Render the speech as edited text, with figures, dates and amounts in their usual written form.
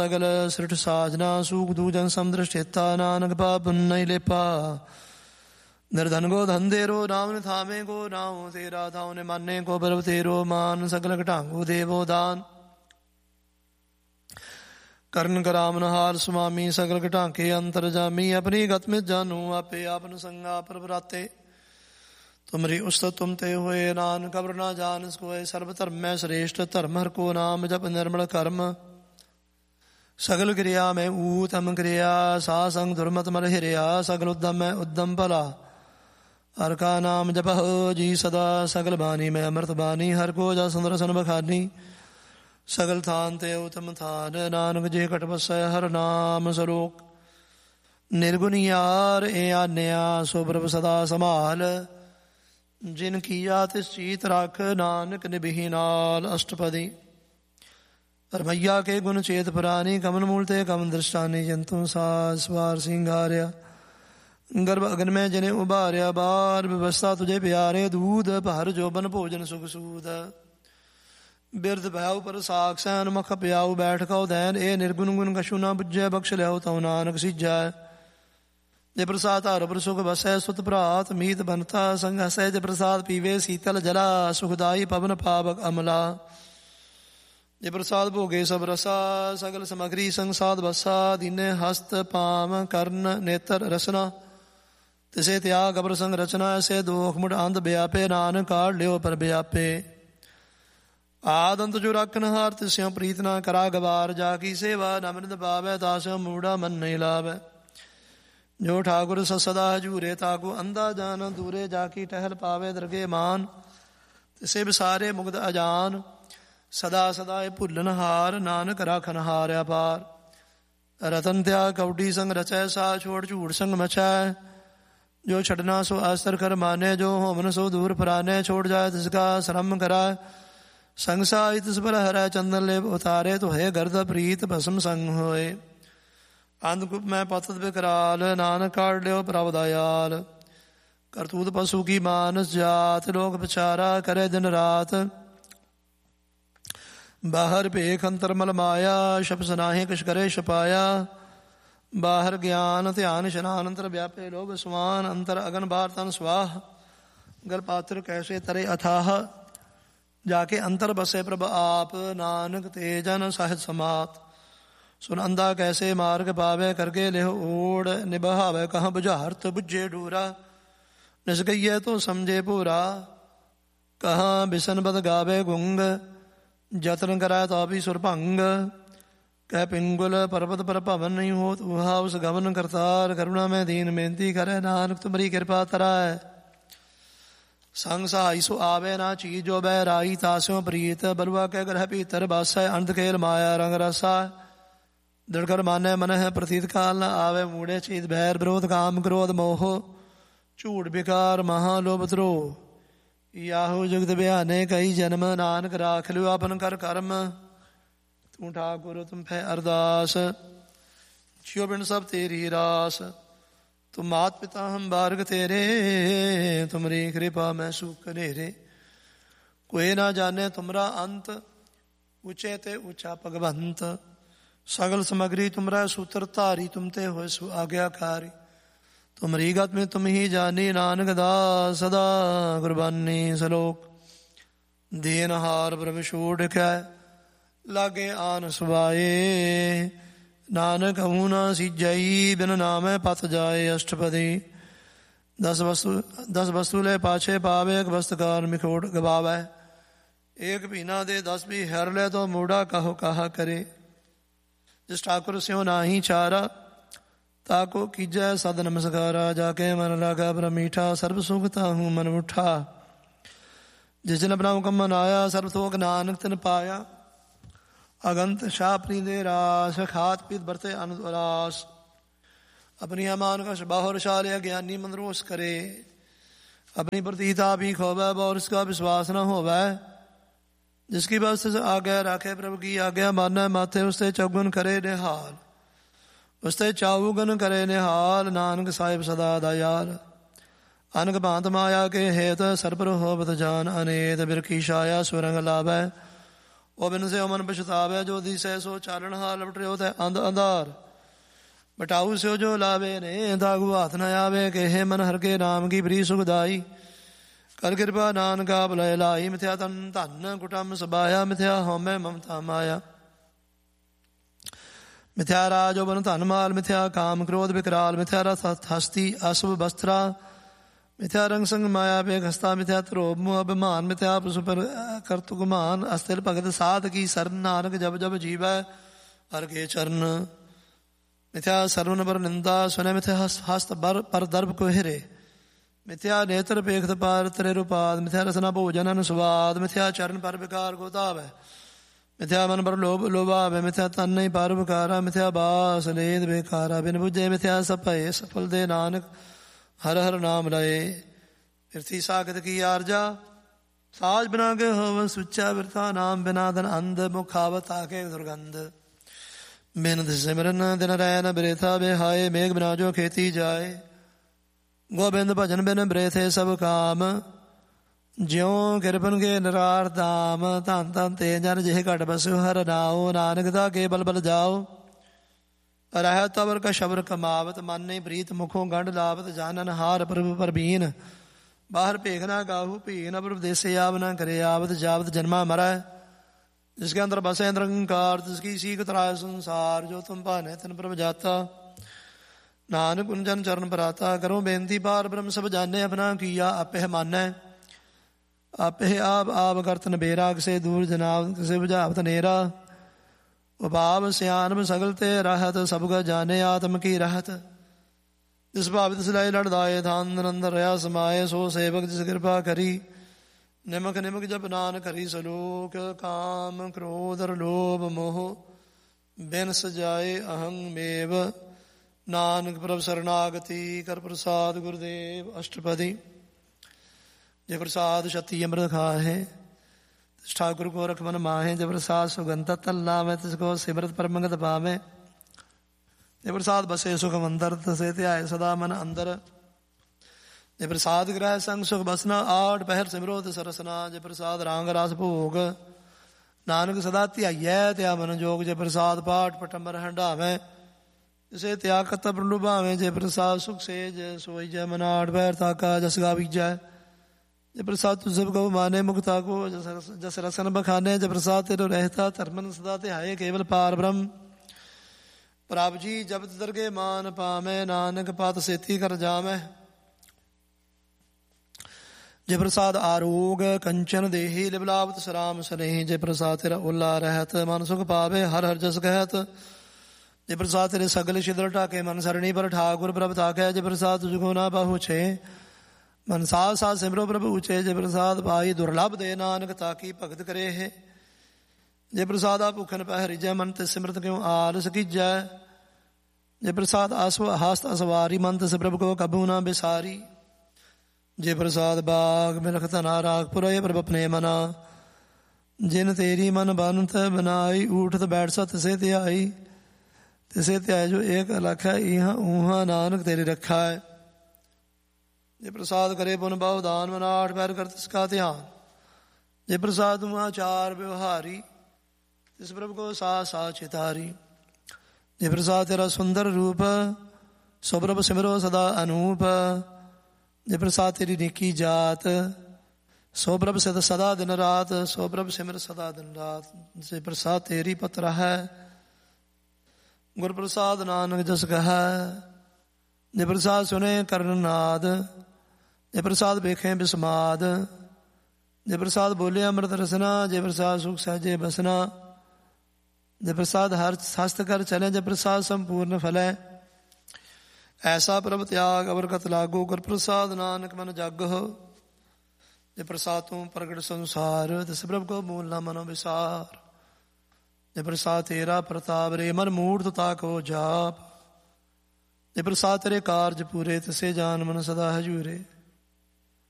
ਸਗਲ ਸ੍ਰਿਠ ਸਾਜਨਾ ਸੂਖ ਦੂਜਨ ਸਮਦ੍ਰਿਸ਼ਟੇਤਾ ਨਾਨਕ ਪਾਪੁਨ ਨਹੀਂ ਲੇਪਾ। ਨਿਰਧਨ ਗੋ ਧਨ ਤੇਰੋ ਨਾਮ ਨਿਥਾਵੇਂ ਕੋ ਨਾਉ ਤੇਰਾ ਥਾਉ ਨੇ ਮਾਨੇ ਕੋ ਬਰਬ ਤੇਰੋ ਮਾਨ ਸਗਲ ਘਟਾਂਗੋ ਦੇਵੋ ਦਾਨ। ਕਰਨ ਕਰਾਮਨ ਹਾਰ ਸੁਆਮੀ ਸਗਲ ਘਟਾਂਕੇ ਅੰਤਰ ਜਾਮੀ। ਆਪਣੀ ਗਤ ਮਿਤ ਜਾਨੂ ਆਪੇ ਆਪਨ ਸੰਗਾ ਪ੍ਰਭਰਾਤੇ। ਤੁਮਰੀ ਉਸਤਤ ਤੁਮ ਤੇ ਹੋਏ ਨਾਨਕ ਕਬਰ ਨਾ ਜਾਨ ਕੋਏ। ਸਰਬ ਧਰਮ ਮੈਂ ਸ੍ਰੇਸ਼ਟ ਧਰਮ ਹਰ ਕੋ ਨਾਮ ਜਪ ਨਿਰਮਲ ਕਰਮ। ਸਗਲ ਕਿਰਿਆ ਮੈਂ ਊਤਮ ਕਿਰਿਆ ਸਾ ਸੰਗ ਦੁਰਮਤ ਮਰ ਹਿਰਿਆ। ਸਗਲ ਉਦਮ ਮੈਂ ਉਦਮ ਭਲਾ ਹਰ ਕਾ ਨਾਮ ਜਪਹੁ ਜੀ ਸਦਾ। ਸਗਲ ਬਾਣੀ ਮੈਂ ਅੰਮ੍ਰਿਤ ਬਾਣੀ ਹਰ ਕੋ ਜਾ ਸੁੰਦਰ ਸਨ ਬਖਾਨੀ। ਸਗਲ ਥਾਨ ਤੇ ਉਤਮ ਥਾਨ ਨਾਨਕ ਜੇ ਘਟ ਵਸੈ ਹਰ ਨਾਮ ਸਲੋਕ। ਨਿਰਗੁਣ ਯਾਰ ਏ ਆਨਿਆ ਸੋ ਪ੍ਰਭ ਸਦਾ ਸੰਭਾਲ। ਜਿਨ ਕੀਆ ਤਿਸ ਚੀਤ ਰੱਖ ਨਾਨਕ ਨਿਭੀ ਨਾਲ ਅਸ਼ਟਪਦੀ। ਰਮਈਆ ਕੇ ਗੁਣ ਚੇਤ ਪੁਰਾਣੀ ਕਮਨ ਮੂਲ ਤੇ ਕਮਨ ਦ੍ਰਿਸ਼ਟਾਨੀ। ਜੰਤੂ ਸਾਜ ਸਵਾਰ ਸਿੰਗਾਰਿਆ ਗਰਭ ਅਗਨ ਮੈਂ ਜਨੇ ਉਭਾਰਿਆ। ਬਾਰ ਵਿਵਸਥਾ ਤੁਝੇ ਪਿਆਰੇ ਦੂਧ ਭਰ ਜੋਬਨ ਭੋਜਨ ਸੁਖ ਸੂਦ। ਬਿਰਧ ਭਇਉ ਪਰ ਸਾਖ ਸੈਨ ਮਖ ਪਿਆਉ ਬੈਠ ਕਉ ਦੈਨ। ਇਹ ਨਿਰਗੁਣ ਗੁਣ ਕਛੂ ਨਾ ਬੁੱਝੈ ਬਖਸ਼ ਲਿਆਉ ਤਉ ਨਾਨਕ ਸਿਜੈ। ਜੇ ਪ੍ਰਸਾਦ ਹਰ ਪਰ ਸੁਖ ਵਸੈ ਸੁਤ ਭਰਾਤ ਮੀਤ ਬਨਤਾ ਸੰਗ ਹਸੈ। ਜੇ ਪ੍ਰਸਾਦ ਪੀਵੇ ਸੀਤਲ ਜਲਾ ਸੁਖਦਾਈ ਪਵਨ ਪਾਵਕ ਅਮਲਾ। ਜੇ ਪ੍ਰਸਾਦ ਭੋਗੇ ਸਭ ਰਸਾ ਸਗਲ ਸਮਗਰੀ ਸੰਸਾਦ ਵਸਾ। ਦੀਨੇ ਹਸਤ ਪਾਮ ਕਰਨ ਨੇਤਰ ਰਸਨਾ ਤਿਸੇ ਤਿਆਗ ਅਬਰ ਸੰਗ ਰਚਨਾ। ਐਸੇ ਦੋਖ ਮੁੜ ਅੰਧ ਵਿਆਪੇ ਨਾਨਕ ਕਾਢ ਲਿਓ ਪਰ ਵਿਆਪੇ। ਆਦ ਅੰਤ ਜੋ ਰੱਖਨ ਹਾਰ ਤਿਸਿਓ ਪ੍ਰੀਤ ਨਾ ਕਰਾ ਗਵਾਰ। ਜਾ ਕੀ ਸੇਵਾ ਨਮਿਨਦ ਪਾਵੈ ਤਾਸਿਓ ਮੂੜਾ ਮਨ ਨਹੀਂ ਲਾਵੈ। ਜੋ ਠਾਕੁਰ ਸਦਾ ਹਜੂਰੇ ਤਾਕੂ ਅੰਧਾ ਜਾਨ ਦੂਰੇ। ਜਾ ਕੀ ਟਹਿਲ ਪਾਵੇ ਦਰਗੇ ਮਾਨ ਤਿਸੇ ਵਿਸਾਰੇ ਮੁਗਧ ਅਜਾਨ। ਸਦਾ ਸਦਾ ਭੁੱਲਨ ਹਾਰ ਨਾਨਕ ਰਾਖਨ ਹਾਰਿਆ ਪਾਰ। ਰਤਨ ਤਿਆਗ ਕੌਡੀ ਸੰਗ ਰਚੈ ਸਾ ਛੋੜ ਝੂਠ ਸੰਗ ਮਚੈ। ਜੋ ਛੱਡਣਾ ਸੋ ਆਸਤਰ ਕਰ ਮਾਨੇ ਜੋ ਹੋਮਨ ਸੋ ਦੂਰ ਫਰਾਨੇ। ਛੋੜ ਜਾਏ ਤਿਸਕਾ ਸ਼ਰਮ ਕਰਾ ਸੰਗ ਸਾਈ ਤਿਸ ਪਰ ਹਰੈ। ਚੰਦਨ ਲੇਪ ਉਤਾਰੇ ਤੋਹੇ ਗਰਦ ਪ੍ਰੀਤ ਭਸਮ ਸੰਗ ਹੋਏ। ਅੰਧਕੂਪ ਮੈਂ ਪਤਤ ਬਿਕਰਾਲ ਨਾਨਕ ਕਾਢ ਲਿਓ ਪ੍ਰਭ ਦਇਆਲ। ਕਰਤੂਤ ਪਸ਼ੂ ਕੀ ਮਾਨਸ ਜਾਤ ਲੋਕ ਵਿਚਾਰਾ ਕਰੇ ਦਿਨ ਰਾਤ। ਬਾਹਰ ਭੇਖ ਅੰਤਰ ਮਲ ਮਾਇਆ ਸ਼ਬਦ ਨਾਹੀ ਕਿਛ ਕਰੇ ਛਪਾਇਆ। ਬਾਹਰ ਗਿਆਨ ਧਿਆਨ ਇਸ਼ਨਾਨ ਅੰਤਰ ਵਿਆਪੇ ਲੋਭ ਸਮਾਨ। ਅੰਤਰ ਅਗਨ ਬਾਹਰ ਤਨ ਸਵਾਹ ਗਲ ਪਾਤਰ ਕੈਸੇ ਤਰੇ ਅਥਾਹ। ਜਾ ਕੇ ਅੰਤਰ ਬਸੇ ਪ੍ਰਭ ਆਪ ਨਾਨਕ ਤੇ ਜਨ ਸਾਹਿਤ ਸਮਾਤ। ਸੁਨ ਅੰਧਾ ਕੈਸੇ ਮਾਰਗ ਪਾਵੇ ਕਰਕੇ ਲਿਹੁ ਓੜ। ਨਿਭਾਵੇ ਕਹਾਂ ਬੁਝਾਰਤ ਬੁਝੇ ਡੂਰਾ। ਨਿਸਗਈਏ ਤੋ ਸਮਝੇ ਭੂਰਾ ਕਹਾਂ ਬਿਸਨ ਬਦ ਗਾਵੇ ਗੁੰਗ। ਜਤਨ ਕਰੈ ਤਾਪੀ ਸੁਰ ਭੰਗ ਕਹਿ ਪਿੰਗੁਲ ਪਰਬਤ ਪਰ ਭਵਨ ਨਹੀਂ ਹੋਤ ਉਹਾ ਉਸ ਗਮਨ ਕਰਤਾਰ। ਕਰੁਣਾ ਮੈਂ ਦੀਨ ਬੇਨਤੀ ਕਰੈ ਨਾਨਕ ਤੁਮਰੀ ਕਿਰਪਾ ਤਰੈ। ਸੰਗ ਸਹਾਈ ਸੋ ਆਵੇ ਨਾ ਚੀਜ਼ ਜੋ ਬਹਿ ਰਾਈ ਤਾਸਿਓ ਪ੍ਰੀਤ। ਬਲਵਾ ਕੇ ਗ੍ਰਹਿ ਭੀਤਰ ਬਾਸੈ ਅੰਧ ਖੇਲ ਮਾਇਆ ਰੰਗ ਰਸਾ। ਦ੍ਰਿੜਕਰ ਮਾਨੈ ਮਨ ਹੈ ਪ੍ਰਤੀਤ ਕਾਲ ਨ ਆਵੇ। ਮੂੜੇ ਚੀਤ ਬੈਰ ਵਿਰੋਧ ਕਾਮ ਕ੍ਰੋਧ ਮੋਹ ਝੂਠ ਬਿਕਾਰ ਮਹਾ ਲੋਭ ਧਰੋਹ। ਯਾਹੂ ਜੁਗਤ ਬਿਆਨੇ ਕਈ ਜਨਮ ਨਾਨਕ ਰਾਖ ਲਿਓ ਆਪਨ ਕਰ ਕਰਮ। ਤੂੰ ਠਾਕੁਰ ਤੁਮ ਫੈ ਅਰਦਾਸ ਜਿਉ ਬਿਨ ਸਭ ਤੇਰੀ ਰਾਸ। ਤੁਮ ਮਾਤ ਪਿਤਾ ਹਮ ਬਾਰਗ ਤੇਰੇ ਤੁਮਰੀ ਕਿਰਪਾ ਮੈਂ ਸੁਖ ਨੇਰੇ। ਕੋਈ ਨਾ ਜਾਣੇ ਤੁਮਰਾ ਅੰਤ ਉੱਚੇ ਤੇ ਉੱਚਾ ਭਗਵੰਤ। ਸਗਲ ਸਮਗਰੀ ਤੁਮਰਾ ਸੂਤਰ ਧਾਰੀ ਤੁਮ ਤੇ ਹੋਏ ਸੁ ਆਗਿਆਕਾਰੀ। ਤੁਮਰੀ ਗਤ ਮੈਂ ਤੁਮ ਹੀ ਜਾਨੀ ਨਾਨਕ ਦਾ ਸਦਾ ਕੁਰਬਾਨੀ। ਸਲੋਕ ਦੇਨਹਾਰ ਪ੍ਰਭ ਛੋੜ ਕੈ ਲਾਗੇ ਆਨ ਸੁਆਏ। ਨਾਨਕ ਹੂੰ ਨਾ ਸੀਜਈ ਬਿਨ ਨਾਮੈ ਪਤ ਜਾਏ। ਅਸ਼ਟਪਦੀ 10 ਵਸਤੂ ਲੈ ਪਾਛੇ ਪਾਵੇ। ਇੱਕ ਵਸਤਕਾਰ ਮਿਖੋੜ ਗਵਾਵੈ। ਏਕ ਭੀਨਾ ਦੇ 10 ਵੀ ਹਰ ਲੈ ਤੋ ਮੂੜਾ ਕਹੋ ਕਹਾ ਕਰੇ। ਜਿਸ ਠਾਕੁਰ ਸਿਓ ਨਾਹੀ ਚਾਰਾ ਤਾਕੋ ਕੀਜੈ ਸਦ ਨਮਸਕਾਰਾ। ਜਾ ਕੇ ਮਨ ਲਾਗਾ ਬ੍ਰਹਮ ਮੀਠਾ ਸਰਬ ਸੁਖ ਤਾਹੂ ਮਨ ਉਠਾ। ਜਿਸ ਦਿਨ ਆਪਣਾ ਹੁਕਮ ਮਨਾਇਆ ਸਰਬ ਥੋਕ ਨਾਨਕ ਤਿਨ ਪਾਇਆ। ਅਗੰਤ ਸ਼ਾਪਰੀ ਦੇ ਰਾਸ ਖਾਤ ਪੀਤ ਵਰਤੇ ਅਨੰਦ ਉਲਾਸ। ਆਪਣੀਆਂ ਮਾਨਕਸ਼ ਬਾਹਰ ਸ਼ਾਲਿਆ ਗਿਆਨੀ ਮਨਰੋਸ ਕਰੇ। ਆਪਣੀ ਪ੍ਰਤੀਤਾ ਵੀ ਖੋਵੈ ਬਹੁਰ ਇਸਕਾ ਵਿਸ਼ਵਾਸ न ਹੋਵੈ। जिसकी बस आज्ञा राखे प्रभु की आज्ञा मानै माथे उसते चौगुन करे निहाल। उसते चाऊगन करे निहाल। नानक साहिब सदा दयाल। अनक भांत माया के हेत सरपर होवत जान। अनेत बिरखी छाया सुरंग लाभै ਬਿਨ ਸਿਓ ਮਨ ਪਛਤਾਵੈ, ਜੋ ਦਿਸੈ ਸੋ ਚਾਲਣ ਹਾਰ, ਲਪਟਿਓ ਤੈ ਅੰਧ ਅੰਧਾਰ। ਬਟਾਊ ਸਿਓ ਜੋ ਲਾਵੇ ਨੇ, ਦਾਗੂ ਹਾਥ ਨ ਆਵੇ, ਕਹੇ ਮਨ ਹਰਿ ਕੇ ਨਾਮ ਕੀ ਪ੍ਰੀ ਸੁਖਦਾਈ। ਕਰ ਕਿਰਪਾ ਨਾਨਕਾ ਭੁਲਾਏ ਲਾਈ, ਮਿਥਿਆ ਤਨ ਧਨ ਕੁਟੰਬ ਸਬਾਇਆ, ਮਿਥਿਆ ਹਉਮੈ ਮਮਤਾ ਮਾਇਆ। ਮਿਥਿਆ ਰਾਜ ਜੋਬਨ ਧਨ ਮਾਲ, ਮਿਥਿਆ ਕਾਮ ਕ੍ਰੋਧ ਵਿਕਰਾਲ, ਮਿਥਿਆ ਰਥ ਹਸਤੀ ਅਸੁਭ ਬਸਤਰਾ, ਮਿਥਿਆ ਰੰਗ ਸੰਗ ਮਾਇਆ ਬੇਗ ਹਸਤਾ, ਮਿਥਿਆ ਧਰੋਭ ਮੋਹ ਅਭਿਮਾਨ, ਮਿਥਿਆ ਪਸ਼ੂ ਪਰ ਕਰਤੁ ਗੁਮਾਨ। ਅਸਥਿਰ ਭਗਤ ਸਾਧ ਕੀ ਸਰਨ, ਨਾਨਕ ਜਬ ਜਬ ਜੀਵੈ ਹਰਿ ਕੇ ਚਰਨ। ਮਿਥਿਆ ਸਰਵਨ ਪਰ ਨਿੰਦਾ ਸੁਨੈ, ਮਿਥਿਆ ਹਸਤ ਪਰ ਦਰਬ ਕੋ ਹਿਰੇ, ਮਿਥਿਆ ਨੇਤਰ ਪੇਖਤ ਪਾਰ ਤਰੇ ਰੂਪਾਦ, ਮਿਥਿਆ ਰਸਨਾ ਭੋਜਨ ਅਨੁਸਵਾਦ, ਮਿਥਿਆ ਚਰਨ ਪਰ ਵਿਕਾਰ ਕੋ ਧਾਵੈ, ਮਿਥਿਆ ਮਨ ਪਰ ਲੋਭ ਲੋਭਾਵੈ, ਮਿਥਿਆ ਤਨ ਨਹੀਂ ਪਰ ਵਿਕਾਰਾ, ਮਿਥਿਆ ਬਾਸ ਲੇਦ ਬੇਕਾਰਾ। ਬਿਨ ਬੁਝੇ ਮਿਥਿਆ ਸਭ ਭਏ, ਸਫਲ ਦੇ ਨਾਨਕ ਹਰ ਹਰ ਨਾਮ ਲਏ। ਫਿਰਤੀ ਸਾਖਤ ਕੀ ਆਰਜਾ, ਸਾਜ ਬਿਨਾ ਕੇ ਹੋਵ ਸੁੱਚਾ, ਬਿਰਥਾ ਨਾਮ ਬਿਨਾ ਧਨ ਅੰਧ, ਮੁਖਾਵਤ ਆਕੇ ਦੁਰਗੰਧ। ਬਿਨ ਸਿਮਰਨ ਦਿਨ ਰੈ ਨ ਬਿਰਥਾ, ਬਿਹਾਏ ਮੇਘ ਬਿਨਾ ਜੋ ਖੇਤੀ ਜਾਏ। ਗੋਬਿੰਦ ਭਜਨ ਬਿਨ ਬ੍ਰੇਥੇ ਸਭ ਕਾਮ, ਜਿਉ ਕਿਰਪਨ ਕੇ ਨਿਰਾਰ ਧਾਮ। ਧਨ ਧਨ ਤੇ ਜਨ ਜਿਹ ਘਟ ਬਸਿਓ, ਹਰ ਨਾਉ ਨਾਨਕ ਦਾ ਕੇ ਬਲ ਬਲ ਜਾਓ। ਰਹਿਤ ਤਵਰ ਕਾ ਸ਼ਬਰ ਕਮਾਵਤ, ਮਨ ਨਹੀਂ ਪ੍ਰੀਤ ਮੁਖੋਂ ਗੰਢ ਲਾਵਤ। ਜਾਨਨ ਹਾਰ ਪ੍ਰਭੁ ਪਰਬੀਨ, ਬਾਹਰ ਭੇਖ ਨਾ ਗਾਹੂ ਭੀਨ। ਪ੍ਰਭੁ ਦੇਸੇ ਆਵ ਨਾ ਕਰੇ ਆਵਤ, ਜਾਵਤ ਜਨਮਾ ਮਰੈ। ਜਿਸਕੇ ਅੰਦਰ ਬਸੇ ਨਿਰੰਕਾਰ, ਤਿਸਕੀ ਸੀਖ ਤਰਾਇ ਸੰਸਾਰ। ਜੋ ਤੁਮ ਭਾਨੇ ਤਿਨ ਪ੍ਰਭ ਜਾਤਾ, ਨਾਨਕ ਕੁੰਜਨ ਚਰਨ ਪਰਾਤਾ। ਕਰੋ ਬੇਨਤੀ ਪਾਰ ਬ੍ਰਹਮ ਸਭ ਜਾਣੇ, ਆਪਣਾ ਕੀਆ ਆਪੇ ਮਾਨੈ। ਆਪੇ ਆਪ ਕਰਤ ਨਬੇਰਾ, ਕਿਸੇ ਦੂਰ ਜਨਾਬ ਕਿਸੇ ਬੁਝਾਵਤ ਨੇਰਾ। ਉਪਾਵ ਸਿਆਨਮ ਸਗਲ ਤੇ ਰਹਿਤ, ਸਭ ਕਾ ਜਾਣੇ ਆਤਮ ਕੀ ਰਹਿਤ। ਜਿਸ ਭਾਵ ਤਿਸ ਲਾਏ ਲੜਦਾਏ, ਥਾਨ ਅੰਦਰ ਰਿਹਾ ਸਮਾਏ। ਸੋ ਸੇਵਕ ਜਿਸ ਕਿਰਪਾ ਕਰੀ, ਨਿਮਕ ਨਿਮਕ ਜਪ ਨਾਨਕ ਹਰੀ। ਸਲੋਕ ਕਾਮ ਕ੍ਰੋਧ ਲੋਭ ਮੋਹ, ਬਿਨ ਸਜਾਏ ਅਹੰ ਮੇਵ। ਨਾਨਕ ਪ੍ਰਭ ਸਰਨਾਗਤੀ, ਕਰ ਪ੍ਰਸਾਦ ਗੁਰਦੇਵ। ਅਸ਼ਟਪਦੀ। ਜੇ ਪ੍ਰਸਾਦ ਛਤੀ ਅੰਮ੍ਰਿਤ ਖਾਹੇ, ਠਾकुर को रख मन माहे। जब प्रसाद सुगंध तल लावे, तिसको सिमरत परमगत पावे। जे प्रसाद बसे सुख मंदर, तसे ध्याय सदा मन अंदर। जे प्रसाद ग्रह संग सुख बसना, आठ पहर सिमरो तिस रसना। जे प्रसाद रांग रास भोग, नानक सदा ध्याइयै त्या मन जोग। जे प्रसाद पाठ पटम्बर हंडावे, तिसे त्याग कतब लुभावे। जे प्रसाद सुख सेज सोई जय, मन आठ पहर ताका जस गावीजै। जे प्रसाद तु सब कहो माने, मुक्ता को जस रसन बखाने। जब प्रसाद तेरो रहता, धर्मन सदा ध्याये केवल पार ब्रह्म। प्रभ जी जब दरगे मान पावे, नानक पात सेती कर जावे। जे प्रसाद आरोग कंचन देही, लिबलावत सराम स्नेही। जे प्रसाद तेरा ओला रहत, मन सुख पावे हर हर जस कहत। जे प्रसाद तेरे सगल छिद्र ढाके, मन सरणी पर ठाकुर प्रभ ताकै। जे प्रसाद तुझको ना बाहु छे, मन साथ साथ सिमरो प्रभु ऊँचे। जे प्रसाद पाई दुर्लभ दे, नानक ताकी भगत करे है। जे प्रसाद आप भुखन पह रिजै, मन ते सिमरत क्यों आलस कीजै। जे प्रसाद हस्त असवारी, मन तिस प्रभु को कबू ना बिसारी। जे प्रसाद बाग में रखता ना राग, पुरय प्रभ अपने मना। जिन तेरी मन बनत बनाई, उठत बैठ सा तिसे ध्याई। तिसे ध्याय जो एक अलख है, इहाँ ऊहाँ नानक तेरी रखा है। जे प्रसाद करे पुन भाव दान, मन आठ पैर कर तिसका ध्यान। जे प्रसाद तुम आचार व्यवहारी, तिस प्रभु को सा सा चितारी। जे प्रसाद तेरा सुंदर रूप, सो प्रभु सिमरो सदा अनूप। जे प्रसाद तेरी निकी जात, सो प्रभु सदा दिन रात। सो प्रभु सिमर सदा दिन रात। जे प्रसाद तेरी पत्र है, गुर प्रसाद नानक जस कहा। जे प्रसाद सुने कर्ण नाद, जे प्रसाद बेखें बिस्माद। जे प्रसाद बोले अमृत रसना, जे प्रसाद सुख सहजे बसना। जे प्रसाद हर हस्त कर चले, जे प्रसाद संपूर्ण फलै। ऐसा प्रभ त्याग अबरकत लागो, गुर प्रसाद नानक मन जग हो। जे प्रसाद तू प्रगट संसार, तिस प्रभ को मूल न मनो विसार। जे प्रसाद तेरा प्रताप रे, मन मूढ़ ताको जाप। जे प्रसाद तेरे कारज पूरे, तिसे जान मन सदा हजूरे।